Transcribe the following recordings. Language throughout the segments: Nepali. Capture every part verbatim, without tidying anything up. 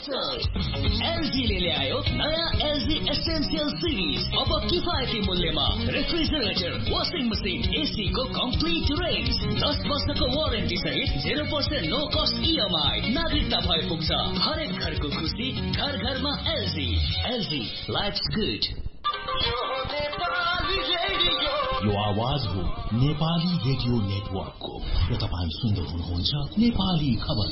एलजीले ल्यायो नयाँ एलजी एसेन्शियल सिरिज। अब किफायती मूल्यमा रेफ्रिजरेटर, वाशिङ मसिन, एसी को कम्प्लिट रेन्ज, दस वर्षको वारेन्टी सहित zero percent no cost EMI. नागरिकता भए पुग्छ। हरेक घरको खुसी, घर घरमा एलजी। LG lives good. यो आवाज हो नेपाली रेडियो नेटवर्कको र तपाईं सुन्दै हुनुहुन्छ नेपाली खबर।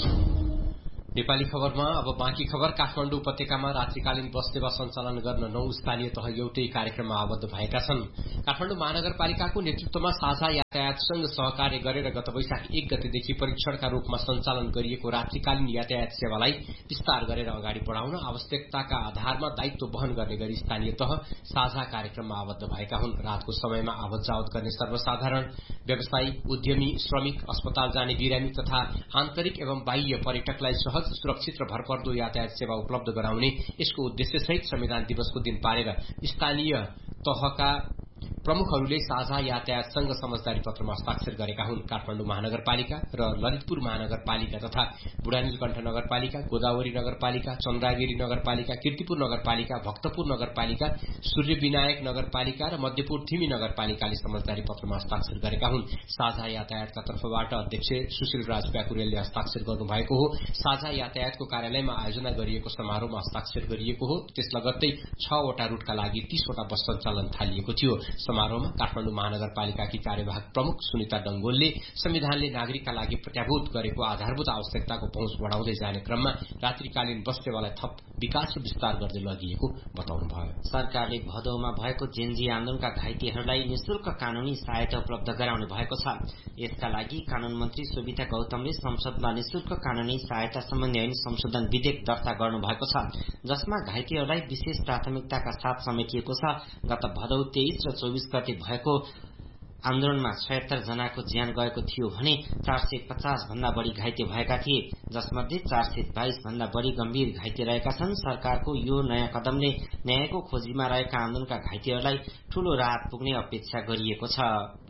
नेपाली खबरमा अब बाँकी खबर। काठमाडौँ उपत्यकामा रात्रिकालीन बस सेवा सञ्चालन गर्न नौ स्थानीय तह एउटै कार्यक्रममा आबद्ध भएका छन्। काठमाडौँ महानगरपालिकाको नेतृत्वमा साझा यातायातसँग सहकार्य गरेर गत वैशाख एक गतेदेखि परीक्षणका रूपमा सञ्चालन गरिएको रात्रिकालीन यातायात सेवालाई विस्तार गरेर अगाडि बढाउन आवश्यकताका आधारमा दायित्व वहन गर्ने गरी स्थानीय तह साझा कार्यक्रममा आबद्ध भएका हुन्। रातको समयमा आवत जावत गर्ने सर्वसाधारण, व्यवसायी, उद्यमी, श्रमिक, अस्पताल जाने बिरामी तथा आन्तरिक एवं बाह्य पर्यटकलाई सहज, सुरक्षित र भरपर्दो यातायात सेवा उपलब्ध गराउने यसको उद्देश्यसहित संविधान दिवसको दिन पारेर स्थानीय तहका प्रमुखहरूले साझा यातायातसँग समझदारी पत्रमा हस्ताक्षर गरेका हुन्। काठमाडौँ महानगरपालिका र ललितपुर महानगरपालिका तथा बुढानीलकण्ठ नगरपालिका, गोदावरी नगरपालिका, चन्द्रागिरी नगरपालिका, कीर्तिपुर नगरपालिका, भक्तपुर नगरपालिका, सूर्यविनायक नगरपालिका र मध्यपुर थिमी नगरपालिकाले समझदारी पत्रमा हस्ताक्षर गरेका हुन्। साझा यातायातका तर्फबाट अध्यक्ष सुशील राज प्याकुरेलले हस्ताक्षर गर्नुभएको हो। साझा यातायातको कार्यालयमा आयोजना गरिएको समारोहमा हस्ताक्षर गरिएको हो। त्यस लगत्तै छवटा रूटका लागि तीसवटा बस सञ्चालन थालिएको थियो। समारोहमा काठमाडौँ महानगरपालिकाकी कार्यवाहक प्रमुख सुनिता डंगोलले संविधानले नागरिकका लागि प्रत्याभूत गरेको आधारभूत आवश्यकताको पहुँच बढ़ाउँदै जाने क्रममा रात्रिकालीन बस सेवालाई थप विकास र विस्तार गर्दै लगिएको बताउनुभयो। सरकारले भदौमा भएको जेनजी आन्दोलनका घाइतेहरूलाई निशुल्क कानूनी सहायता उपलब्ध गराउने भएको छ। यसका लागि कानून मन्त्री सुविता गौतमले संसदमा निशुल्क कानूनी सहायता सम्बन्धी ऐन संशोधन विधेयक दर्ता गर्नु भएको छ, जसमा घाइतेहरूलाई विशेष प्राथमिकताका साथ समेटिएको छ। गत भदौ तेइस र चौबीस गते भएको आन्दोलनमा छयत्तर जनाको ज्यान गएको थियो भने चार सय पचास भन्दा बढ़ी घाइते भएका थिए, जसमध्ये चार सय बाइस भन्दा बढ़ी गम्भीर घाइते रहेका छन्। सरकारको यो नयाँ कदमले न्यायको खोजीमा रहेका आन्दोलनका घाइतेहरूलाई ठूलो राहत पुग्ने अपेक्षा गरिएको छ।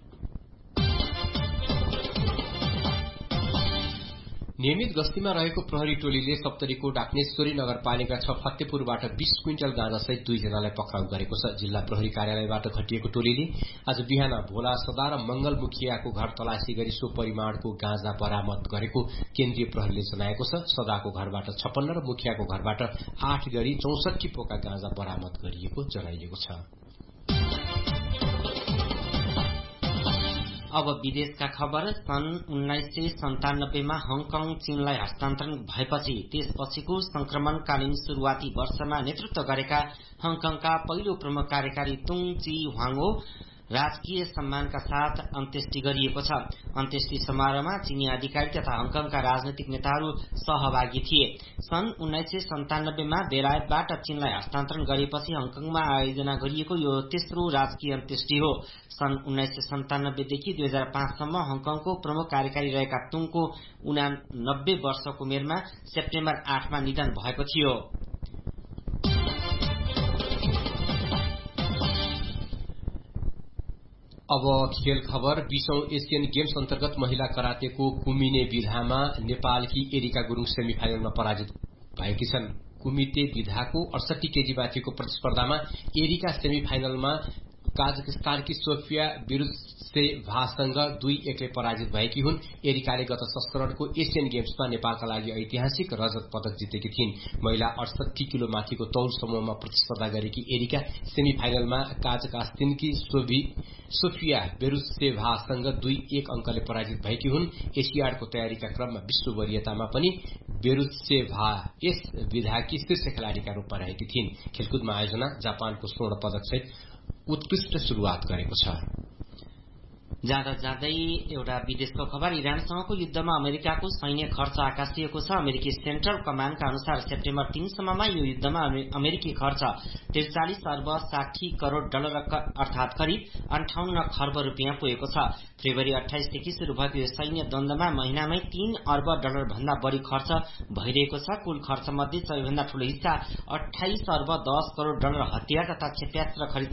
नियमित गस्तीमा रहेको प्रहरी टोलीले सप्तरीको डाक्नेश्वरी नगरपालिका छ फतेपुरबाट बीस क्विन्टल गाँजासहित दुईजनालाई पक्राउ गरेको छ। जिल्ला प्रहरी कार्यालयबाट खटिएको टोलीले आज बिहान भोला सदा र मंगल मुखियाको घर तलासी गरी सो परिमाणको गाँजा बरामद गरेको केन्द्रीय प्रहरीले जनाएको छ। सदाको घरबाट छप्पन्न र मुखियाको घरबाट आठ गरी चौसठी पोका गाँजा बरामद गरिएको जनाइएको छ। अब विदेशका खबर। सन् उन्नाइस सय सन्तानब्बेमा हङकङ चीनलाई हस्तान्तरण भएपछि त्यसपछिको संक्रमणकालीन शुरूआती वर्षमा नेतृत्व गरेका हङकङका पहिलो प्रमुख कार्यकारी तुङ ची ह्वाङको राजकीय सम्मानका साथ अन्त्येष्टि गरिएको छ। अन्त्येष्टि समारोहमा चीनी अधिकारी तथा हङकङका राजनैतिक नेताहरू सहभागी थिए। सन् उन्नाइस सय सन्तानब्बेमा बेलायतबाट चीनलाई हस्तान्तरण गरेपछि हङकङमा आयोजना गरिएको यो तेस्रो राजकीय अन्त्येष्टि हो। सन् उन्नाइस सय सन्तानब्बेदेखि दुई हजार पाँचसम्म हङकङको प्रमुख कार्यकारी रहेका तुङको उनानब्बे वर्षको उमेरमा सेप्टेम्बर आठमा निधन भएको थियो। अब खेल खबर। बीसौं एशियन गेम्स अन्तर्गत महिला करातेको कुमिने विधामा नेपालकी एरिका गुरुङ सेमिफाइनलमा पराजित भएकी छन्। कुमिते विधाको अडसठी केजी माथिको प्रतिस्पर्धामा एरिका सेमिफाइनलमा काजाकिस्तानकी सोफिया बिरुसेभासँग दुई एकले पराजित भएकी हुन्। एरिकाले गत संस्करणको एशियन गेम्समा नेपालका लागि ऐतिहासिक रजत पदक जितेकी थिइन्। महिला अडसठी किलो माथिको तौल समूहमा प्रतिस्पर्धा गरेकी एरिका सेमिफाइनलमा काजाकिस्तानकी सोफिया बेरुसेभासँग दुई एक अंकले पराजित भएकी हुन्। एसियाडको तयारीका क्रममा विश्व वरियतामा पनि बेरुसेभा यस विधाकी शीर्ष खेलाड़ीका रूपमा रहेकी थिइन्। खेलकुदमा आयोजना जापानको स्वर्ण पदक सहित उत्कृष्ट शुरूआत गरेको छ। जाँदा जाँदै एउटा विदेशको खबर। इरानसँगको युद्धमा अमेरिकाको सैन्य खर्च आकाशिएको छ। अमेरिकी सेन्ट्रल कमान्डका अनुसार सेप्टेम्बर तीनसम्ममा यो युद्धमा अमेरिकी खर्च त्रिचालिस अर्ब साठी करोड़ डलर अर्थात करिब अन्ठाउन्न खर्ब रूपियाँ पुगेको छ। फेब्रुअरी अठाइसदेखि शुरू भएको यो सैन्य द्वन्द्वमा महिनामै तीन अर्ब डलर भन्दा बढ़ी खर्च भइरहेको छ। कुल खर्च मध्ये सबैभन्दा ठूलो हिस्सा अठाइस अर्ब दस करोड़ डलर हतियार तथा क्षेप्यास्त्र खरिदमा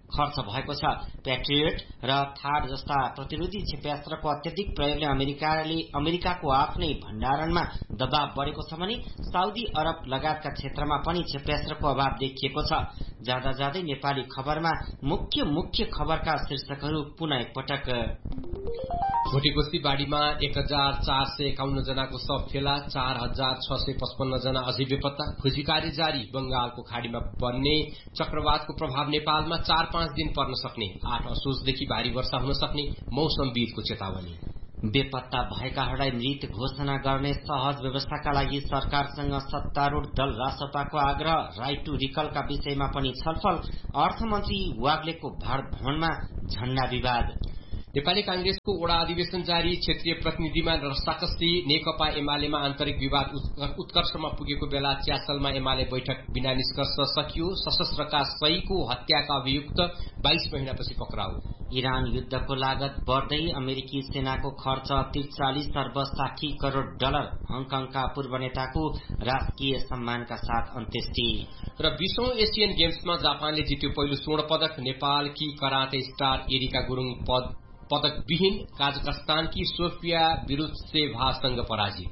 खर्च भएको छ। प्याट्रियट र थार जस्ता प्रतिरोधी क्षेप्यास्त्रको अत्यधिक प्रयोगले अमेरिकाले अमेरिकाको आफ्नै भण्डारणमा दबाव बढेको छ भने साउदी अरब लगायतका क्षेत्रमा पनि क्षेप्यास्त्रको अभाव देखिएको छ। जाँदा जाँदै नेपाली खबरमा मुख्य मुख्य खबरका शीर्षकहरू पुनः एकपटक। भोटेकोशी बाढ़ीमा एक हजार चार सय एकाउन्न जनाको शव फेला, चार हजार छ सय पचपन्न जना अझै बेपत्ता। खोजी कार्य जारी। बंगालको खाड़ीमा बन्ने चक्रवातको प्रभाव नेपालमा चार पाँच दिन पर्न सक्ने, आठ असोजदेखि भारी वर्षा हुन सक्ने मौसमविदको चेतावनी। बेपत्ता भएकाहरूलाई मृत घोषणा गर्ने सहज व्यवस्थाका लागि सरकारसँग सत्तारूढ़ दल रासपाको आग्रह। राइट टू रिकलका विषयमा पनि छलफल। अर्थमन्त्री वाग्लेको भारत भ्रमणमा झण्डा विवाद। नेपाली कांग्रेसको ओडा अधिवेशन जारी। क्षेत्रीय प्रतिनिधिमा रसाकसी। नेकपा एमालेमा आन्तरिक विवाद उत्कर्षमा पुगेको बेला च्यासलमा एमाले बैठक बिना निष्कर्ष सकियो। सशस्त्रका सयको हत्याका अभियुक्त बाइस महिनापछि पक्राउ। इरान युद्धको लागत बढ्दै। अमेरिकी सेनाको खर्च त्रिचालिस अर्ब साठी करोड़ डलर। हङकङका पूर्व नेताको राजकीय सम्मानका साथ अन्त्येष्टि। र बीसौं एसियन गेम्समा जापानले जित्यो पहिलो स्वर्ण पदक। नेपालकी कराते स्टार एरिका गुरुङ पद पदक विहीन। काजाखस्तानकी सोफिया बिरुत्सेभासँग पराजित।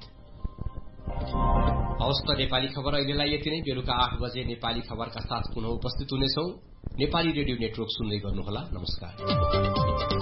हवस् त नेपाली खबर अहिलेलाई यति नै। बेलुका आठ बजे नेपाली खबरका साथ पुनः उपस्थित हुनेछौं। नेपाली रेडियो नेटवर्क सुन्दै गर्नुहोला। नमस्कार।